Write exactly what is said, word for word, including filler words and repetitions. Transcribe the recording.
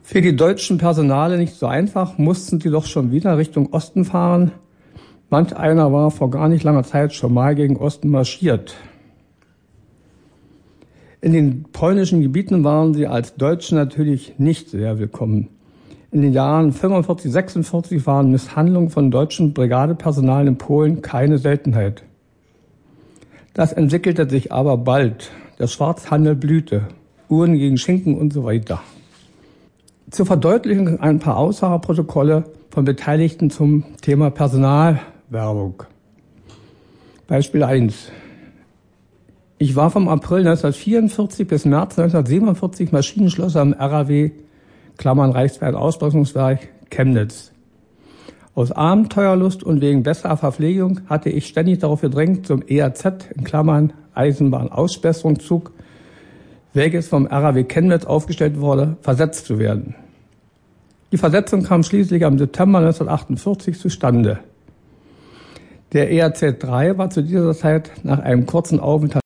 Für die deutschen Personale nicht so einfach, mussten sie doch schon wieder Richtung Osten fahren. Manch einer war vor gar nicht langer Zeit schon mal gegen Osten marschiert. In den polnischen Gebieten waren sie als Deutsche natürlich nicht sehr willkommen. In den Jahren fünfundvierzig, sechsundvierzig waren Misshandlungen von deutschen Brigadepersonal in Polen keine Seltenheit. Das entwickelte sich aber bald. Der Schwarzhandel blühte. Uhren gegen Schinken und so weiter. Zur Verdeutlichung ein paar Aussageprotokolle von Beteiligten zum Thema Personalwerbung. Beispiel eins. Ich war vom April neunzehnhundertvierundvierzig bis März neunzehnhundertsiebenundvierzig Maschinenschlosser im R A W, Klammern Reichswehrausrüstungswerk, Chemnitz. Aus Abenteuerlust und wegen besserer Verpflegung hatte ich ständig darauf gedrängt, zum E A Z, in Klammern Eisenbahnausbesserungszug, welches vom R A W Chemnitz aufgestellt wurde, versetzt zu werden. Die Versetzung kam schließlich am September neunzehnhundertachtundvierzig zustande. Der E A Z drei war zu dieser Zeit nach einem kurzen Aufenthalt